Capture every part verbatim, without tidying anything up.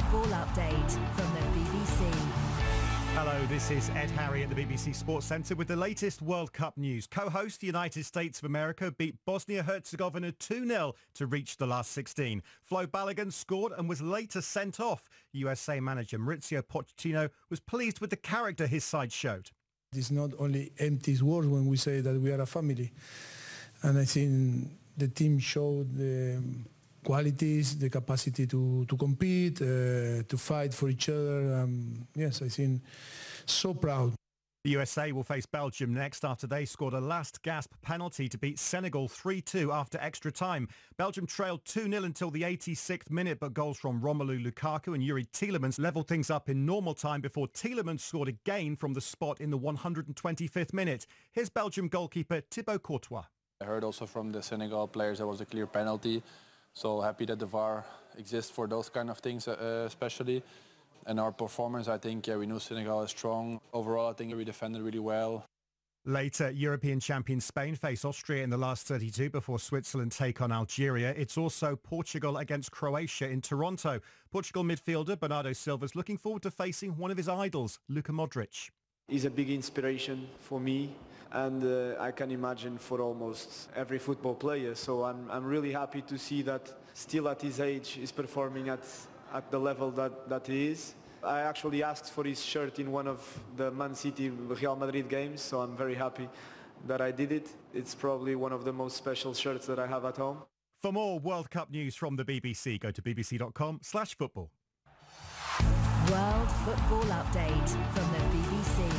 football update from the B B C. Hello, this is Ed Harry at the B B C Sports Centre with the latest World Cup news. Co-host, the United States of America, beat Bosnia-Herzegovina two nil to reach the last sixteen. Flo Balogun scored and was later sent off. U S A manager Mauricio Pochettino was pleased with the character his side showed. It's not only empty words when we say that we are a family. And I think the team showed the qualities, the capacity to, to compete, uh, to fight for each other. Um, yes, I think so proud. The U S A will face Belgium next after they scored a last-gasp penalty to beat Senegal three two after extra time. Belgium trailed two nil until the eighty-sixth minute, but goals from Romelu Lukaku and Yuri Tielemans levelled things up in normal time before Tielemans scored again from the spot in the one hundred twenty-fifth minute. Here's Belgium goalkeeper Thibaut Courtois. I heard also from the Senegal players there was a clear penalty. So happy that the V A R exists for those kind of things, uh, especially. And our performance, I think, yeah, we knew Senegal is strong. Overall, I think we defended really well. Later, European champion Spain face Austria in the last thirty-two before Switzerland take on Algeria. It's also Portugal against Croatia in Toronto. Portugal midfielder Bernardo Silva is looking forward to facing one of his idols, Luka Modric. He's a big inspiration for me, and uh, I can imagine for almost every football player. So I'm, I'm really happy to see that still at his age he's performing at, at the level that, that he is. I actually asked for his shirt in one of the Man City Real Madrid games, so I'm very happy that I did it. It's probably one of the most special shirts that I have at home. For more World Cup news from the B B C, go to bbc.com slash football. World Football Update from the B B C.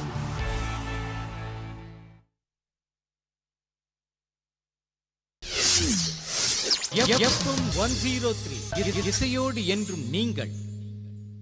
FM one zero three இசையோடு என்றும் நீங்கள்